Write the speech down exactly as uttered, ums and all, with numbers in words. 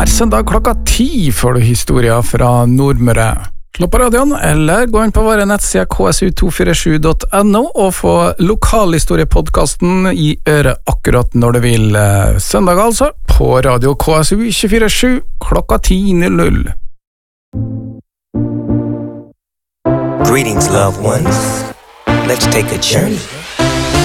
Hver søndag klokka ti får du historier fra Nordmøre. Slå på radioen, eller gå inn på våre nettsider k s u to fire sju punktum n o og få lokalhistoriepodcasten i øret akkurat når du vil. Søndag altså, på radio K S U tjuefire sju klokka ti null null. Greetings, loved ones. Let's take a journey.